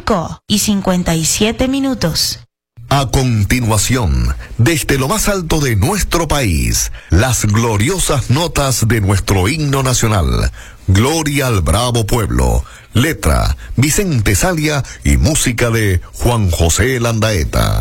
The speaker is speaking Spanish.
5:57. A continuación, desde lo más alto de nuestro país, las gloriosas notas de nuestro himno nacional. Gloria al bravo pueblo. Letra, Vicente Salia y música de Juan José Landaeta.